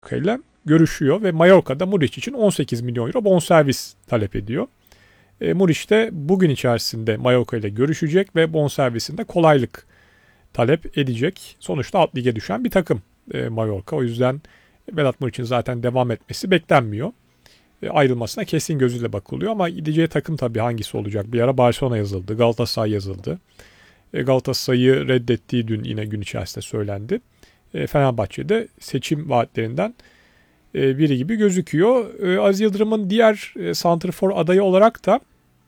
ile görüşüyor ve Mallorca'da Muriç için 18 milyon euro bonservis talep ediyor. Muriç de bugün içerisinde Mallorca ile görüşecek ve bonservisinde kolaylık talep edecek. Sonuçta alt lige düşen bir takım Mallorca. O yüzden Vedat Muriç'in zaten devam etmesi beklenmiyor. Ayrılmasına kesin gözüyle bakılıyor ama gideceği takım tabii hangisi olacak? Bir ara Barcelona yazıldı, Galatasaray yazıldı. Galatasaray'ı reddettiği dün yine gün içerisinde söylendi. Fenerbahçe'de seçim vaatlerinden biri gibi gözüküyor. Aziz Yıldırım'ın diğer santrfor adayı olarak da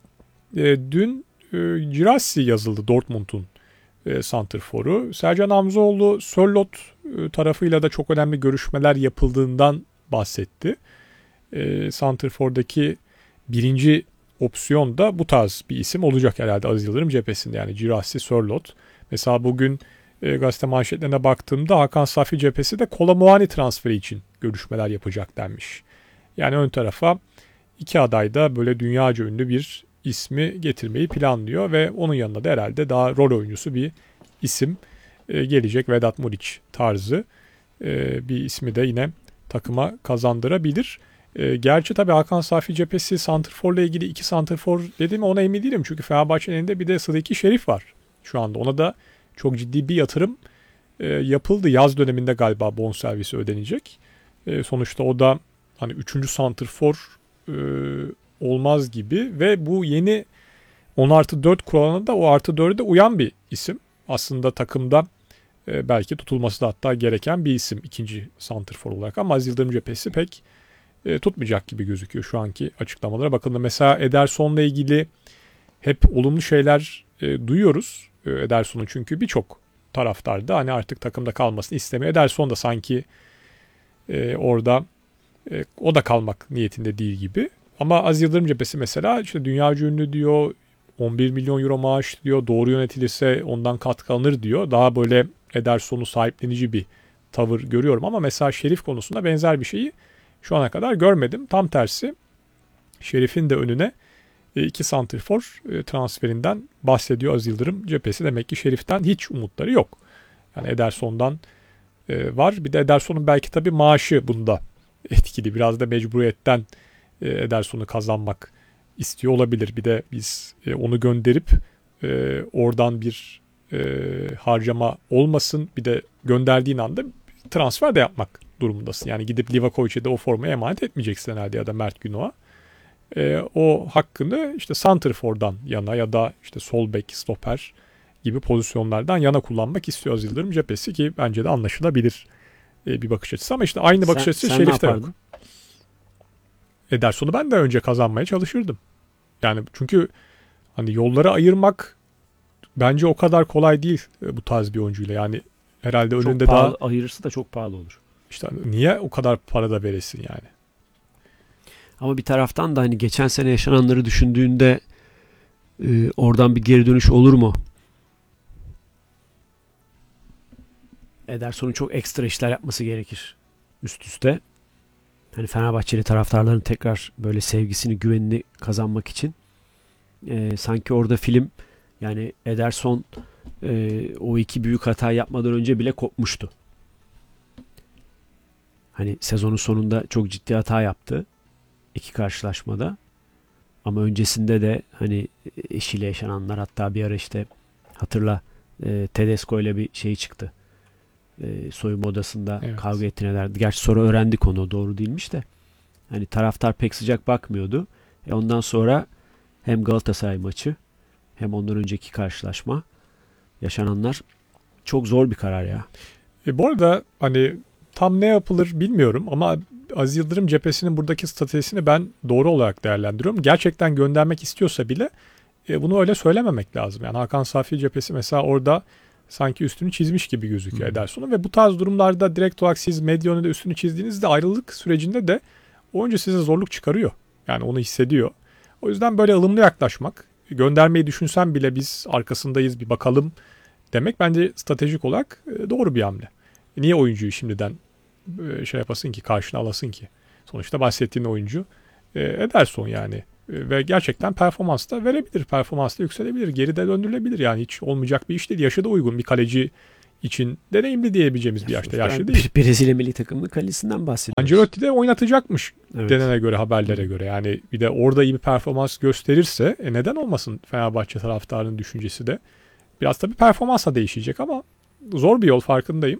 dün Girassi yazıldı, Dortmund'un santrforu. Sercan Hamzoğlu Sörloth tarafıyla da çok önemli görüşmeler yapıldığından bahsetti. Santrfor'daki birinci opsiyon da bu tarz bir isim olacak herhalde Aziz Yıldırım cephesinde. Yani Girassi, Sörloth. Mesela bugün gazete manşetlerine baktığımda Hakan Safi cephesi de Kolo Muani transferi için görüşmeler yapacak denmiş. Yani ön tarafa iki aday da böyle dünyaca ünlü bir ismi getirmeyi planlıyor ve onun yanında da herhalde daha rol oyuncusu bir isim gelecek. Vedat Muriç tarzı bir ismi de yine takıma kazandırabilir. Gerçi tabii Hakan Safi cephesi santrforla ilgili iki santrfor dedi mi ona emin değilim. Çünkü Fenerbahçe'nin elinde bir de Sıdiki Şerif var şu anda. Ona da çok ciddi bir yatırım yapıldı. Yaz döneminde galiba bonservisi ödenecek. Sonuçta o da hani 3. santrfor olmaz gibi ve bu yeni 10+4 kuralına da o +4'e de uyan bir isim. Aslında takımda belki tutulması da hatta gereken bir isim ikinci santrfor olarak ama Aziz Yıldırım cephesi pek tutmayacak gibi gözüküyor şu anki açıklamalara bakıldığında. Mesela Ederson'la ilgili hep olumlu şeyler duyuyoruz. Ederson'un çünkü birçok taraftar da hani artık takımda kalmasını istemiyor. Ederson da sanki orada o da kalmak niyetinde değil gibi. Ama Aziz Yıldırım cephesi mesela işte dünyaca ünlü diyor, 11 milyon euro maaş diyor, doğru yönetilirse ondan katkı alınır diyor. Daha böyle Ederson'u sahiplenici bir tavır görüyorum ama mesela Şerif konusunda benzer bir şeyi şu ana kadar görmedim. Tam tersi Şerif'in de önüne iki santrfor transferinden bahsediyor Aziz Yıldırım cephesi. Demek ki Şerif'ten hiç umutları yok. Yani Ederson'dan var. Bir de Ederson'un belki tabii maaşı bunda etkili. Biraz da mecburiyetten Ederson'u kazanmak istiyor olabilir. Bir de biz onu gönderip oradan bir harcama olmasın. Bir de gönderdiğin anda transfer de yapmak durumundasın. Yani gidip Livakovic'e de o formayı emanet etmeyeceksin herhalde ya da Mert Günok'a. O hakkını işte santrfordan yana ya da işte sol bek, stoper gibi pozisyonlardan yana kullanmak istiyor Aziz Yıldırım cephesi ki bence de anlaşılabilir bir bakış açısı. Ama işte aynı bakış açısı Şerif'te yok. Ederson'u ben de önce kazanmaya çalışırdım. Yani çünkü hani yolları ayırmak bence o kadar kolay değil bu tarz bir oyuncuyla. Yani herhalde çok önünde pahalı, daha ayırırsa da çok pahalı olur. işte niye o kadar para da veresin yani? Ama bir taraftan da hani geçen sene yaşananları düşündüğünde oradan bir geri dönüş olur mu? Ederson'un çok ekstra işler yapması gerekir üst üste. Hani Fenerbahçeli taraftarların tekrar böyle sevgisini, güvenini kazanmak için. Sanki orada film yani Ederson o iki büyük hata yapmadan önce bile kopmuştu. Hani sezonun sonunda çok ciddi hata yaptı. İki karşılaşmada. Ama öncesinde de hani eşiyle yaşananlar hatta bir ara işte hatırla Tedesco ile bir şey çıktı. Soyunma odasında Evet. kavga ettiler. Gerçi sonra öğrendik onu doğru değilmiş de. Hani taraftar pek sıcak bakmıyordu. Ondan sonra hem Galatasaray maçı hem ondan önceki karşılaşma yaşananlar çok zor bir karar ya. Bu arada hani tam ne yapılır bilmiyorum ama Aziz Yıldırım cephesinin buradaki stratejisini ben doğru olarak değerlendiriyorum. Gerçekten göndermek istiyorsa bile bunu öyle söylememek lazım. Yani Hakan Safi cephesi mesela orada sanki üstünü çizmiş gibi gözüküyor Ederson'un ve bu tarz durumlarda direkt olarak siz medya önünde üstünü çizdiğinizde ayrılık sürecinde de oyuncu size zorluk çıkarıyor. Yani onu hissediyor. O yüzden böyle ılımlı yaklaşmak, göndermeyi düşünsen bile biz arkasındayız bir bakalım demek bence stratejik olarak doğru bir hamle. Niye oyuncuyu şimdiden şey yapasın ki, karşına alasın ki? Sonuçta bahsettiğin oyuncu Ederson yani. Ve gerçekten performans da verebilir. Performans da yükselebilir. Geride döndürülebilir. Yani hiç olmayacak bir iş değil. Yaşı da uygun. Bir kaleci için deneyimli diyebileceğimiz bir yaşta. Yaşlı Yani değil. Brezilya milli takımının kalesinden bahsediyoruz. Ancelotti de oynatacakmış Evet. denene göre, haberlere göre. Yani bir de orada iyi bir performans gösterirse neden olmasın Fenerbahçe taraftarının düşüncesi de. Biraz tabii performansla değişecek ama zor bir yol, farkındayım.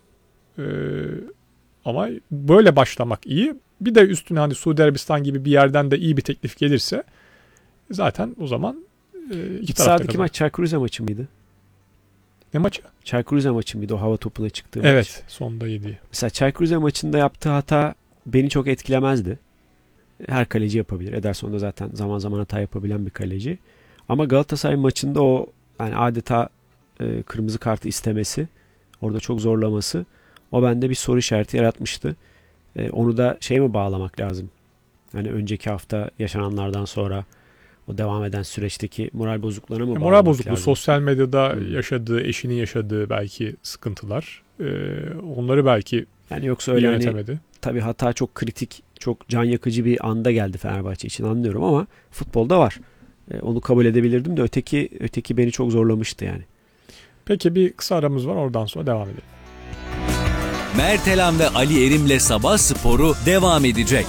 Ama böyle başlamak iyi. Bir de üstüne hani Suudi Arabistan gibi bir yerden de iyi bir teklif gelirse zaten o zaman iki İç tarafta sahadaki kazanır. maç Çaykur Rize maçı mıydı? Ne maçı? Çaykur Rize maçı mıydı o hava topuna çıktığı maç? Evet, sonda yedi. Mesela Çaykur Rize maçında yaptığı hata beni çok etkilemezdi. Her kaleci yapabilir. Ederson da zaten zaman zaman hata yapabilen bir kaleci. Ama Galatasaray maçında o yani adeta kırmızı kartı istemesi, orada çok zorlaması, o bende bir soru işareti yaratmıştı. Onu da mi bağlamak lazım? Hani önceki hafta yaşananlardan sonra o devam eden süreçteki moral bozukluğuna mı bağlamak Moral bozukluğu, lazım? sosyal medyada yaşadığı, eşinin yaşadığı belki sıkıntılar. Onları belki Yani yoksa öyle hani yönetemedi. tabii hata çok kritik, çok can yakıcı bir anda geldi Fenerbahçe için, anlıyorum ama futbolda var. Onu kabul edebilirdim de öteki beni çok zorlamıştı yani. Peki bir kısa aramız var, oradan sonra devam edelim. Mertelan ve Ali Erim'le Sabah Sporu devam edecek.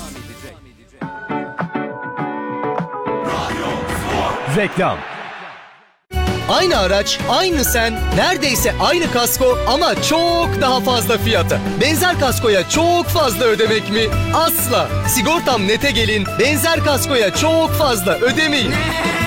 Reklam. Aynı araç, aynı sen, neredeyse aynı kasko ama çok daha fazla fiyata. Benzer kaskoya çok fazla ödemek mi? Asla. Sigortam Net'e gelin, benzer kaskoya çok fazla ödemeyin.